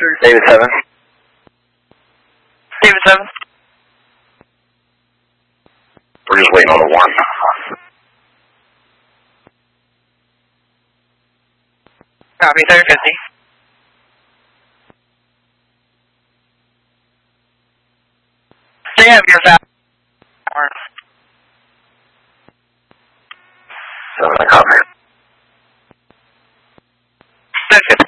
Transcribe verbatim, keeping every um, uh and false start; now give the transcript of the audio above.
David seven. David seven. We're just waiting on the one. Copy, thirty fifty. They have your fast. Seven, I copy. thirty fifty.